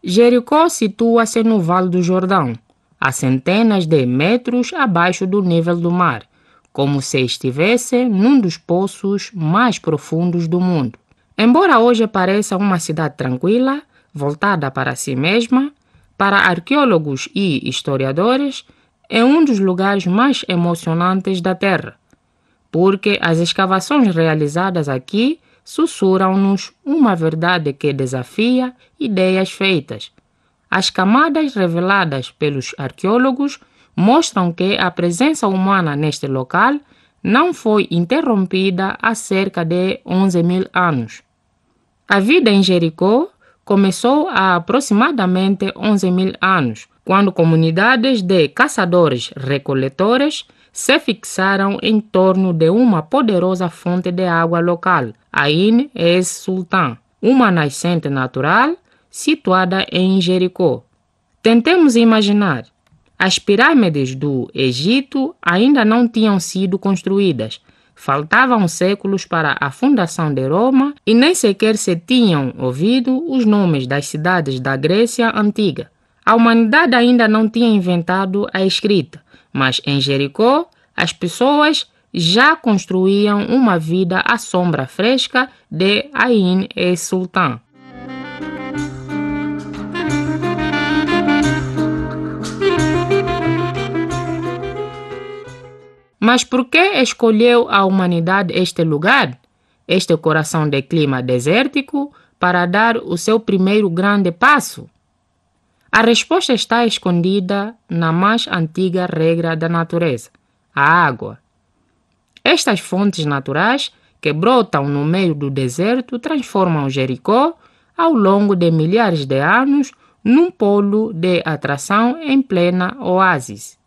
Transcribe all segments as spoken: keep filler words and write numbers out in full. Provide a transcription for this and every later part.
Jericó situa-se no Vale do Jordão, a centenas de metros abaixo do nível do mar, como se estivesse num dos poços mais profundos do mundo. Embora hoje pareça uma cidade tranquila, voltada para si mesma, para arqueólogos e historiadores, é um dos lugares mais emocionantes da Terra, porque as escavações realizadas aqui sussurram-nos uma verdade que desafia ideias feitas. As camadas reveladas pelos arqueólogos mostram que a presença humana neste local não foi interrompida há cerca de onze mil anos. A vida em Jericó começou há aproximadamente onze mil anos, quando comunidades de caçadores-recoletores se fixaram em torno de uma poderosa fonte de água local, Ain es-Sultan, uma nascente natural situada em Jericó. Tentemos imaginar. As pirâmides do Egito ainda não tinham sido construídas. Faltavam séculos para a fundação de Roma e nem sequer se tinham ouvido os nomes das cidades da Grécia Antiga. A humanidade ainda não tinha inventado a escrita, mas em Jericó as pessoas já construíam uma vida à sombra fresca de Ain es-Sultan. Mas por que escolheu a humanidade este lugar, este coração de clima desértico, para dar o seu primeiro grande passo? A resposta está escondida na mais antiga regra da natureza, a água. Estas fontes naturais que brotam no meio do deserto transformam Jericó, ao longo de milhares de anos, num polo de atração em plena oásis.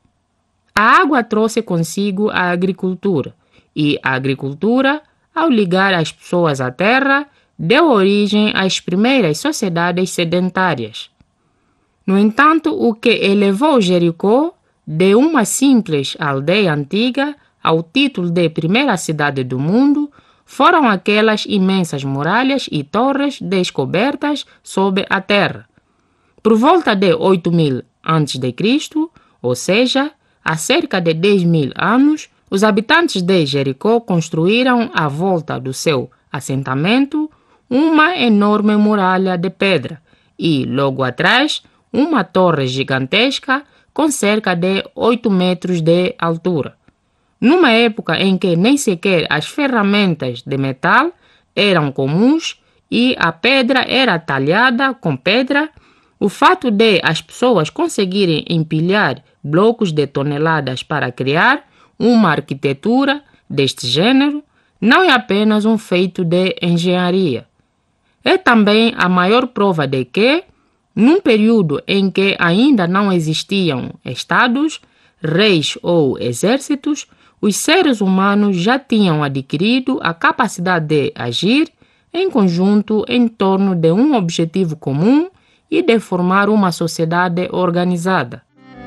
A água trouxe consigo a agricultura, e a agricultura, ao ligar as pessoas à terra, deu origem às primeiras sociedades sedentárias. No entanto, o que elevou Jericó de uma simples aldeia antiga ao título de primeira cidade do mundo foram aquelas imensas muralhas e torres descobertas sob a terra. Por volta de oito mil antes de Cristo, ou seja, há cerca de dez mil anos, os habitantes de Jericó construíram à volta do seu assentamento uma enorme muralha de pedra e, logo atrás, uma torre gigantesca com cerca de oito metros de altura. Numa época em que nem sequer as ferramentas de metal eram comuns e a pedra era talhada com pedra, o fato de as pessoas conseguirem empilhar blocos de toneladas para criar uma arquitetura deste gênero não é apenas um feito de engenharia. É também a maior prova de que, num período em que ainda não existiam estados, reis ou exércitos, os seres humanos já tinham adquirido a capacidade de agir em conjunto em torno de um objetivo comum e de formar uma sociedade organizada.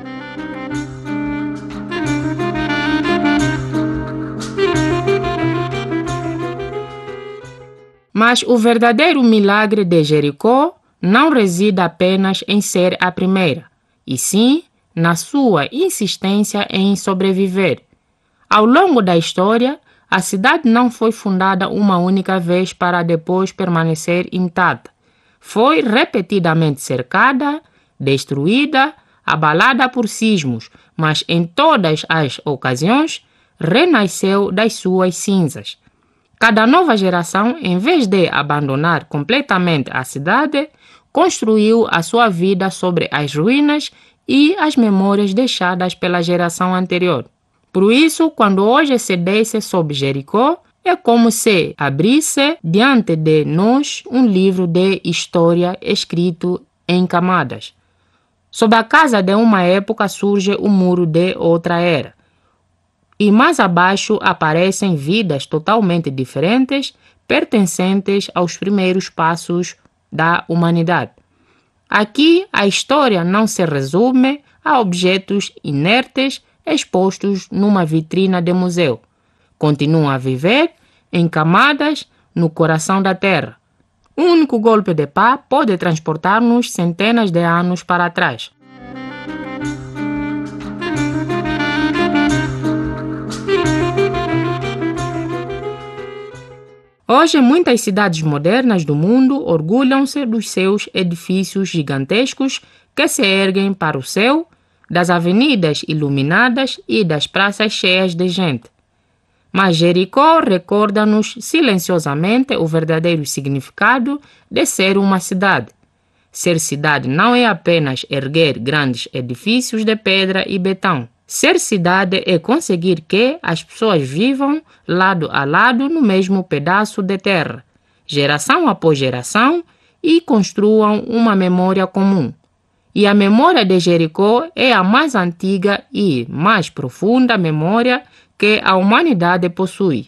Mas o verdadeiro milagre de Jericó não reside apenas em ser a primeira, e sim na sua insistência em sobreviver. Ao longo da história, a cidade não foi fundada uma única vez para depois permanecer intacta. Foi repetidamente cercada, destruída, abalada por sismos, mas em todas as ocasiões renasceu das suas cinzas. Cada nova geração, em vez de abandonar completamente a cidade, construiu a sua vida sobre as ruínas e as memórias deixadas pela geração anterior. Por isso, quando hoje se desce sobre Jericó, é como se abrisse diante de nós um livro de história escrito em camadas. Sob a casa de uma época surge o muro de outra era. E mais abaixo aparecem vidas totalmente diferentes, pertencentes aos primeiros passos da humanidade. Aqui, a história não se resume a objetos inertes expostos numa vitrina de museu. Continuam a viver em camadas no coração da terra. Um único golpe de pá pode transportar-nos centenas de anos para trás. Hoje, muitas cidades modernas do mundo orgulham-se dos seus edifícios gigantescos que se erguem para o céu, das avenidas iluminadas e das praças cheias de gente. Mas Jericó recorda-nos silenciosamente o verdadeiro significado de ser uma cidade. Ser cidade não é apenas erguer grandes edifícios de pedra e betão. Ser cidade é conseguir que as pessoas vivam lado a lado no mesmo pedaço de terra, geração após geração, e construam uma memória comum. E a memória de Jericó é a mais antiga e mais profunda memória que a humanidade possui.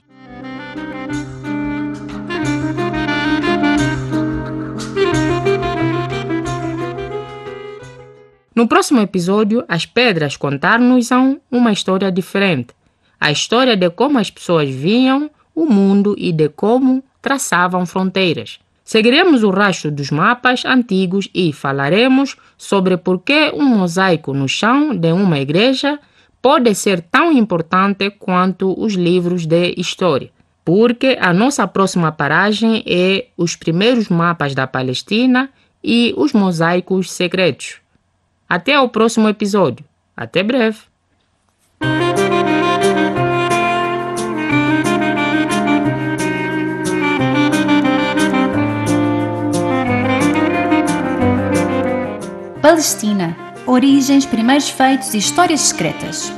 No próximo episódio, as pedras contar-nos-ão uma história diferente. A história de como as pessoas viam o mundo e de como traçavam fronteiras. Seguiremos o rastro dos mapas antigos e falaremos sobre por que um mosaico no chão de uma igreja pode ser tão importante quanto os livros de história. Porque a nossa próxima paragem é os primeiros mapas da Palestina e os mosaicos secretos. Até o próximo episódio. Até breve. Palestina. Origens, primeiros feitos e histórias secretas.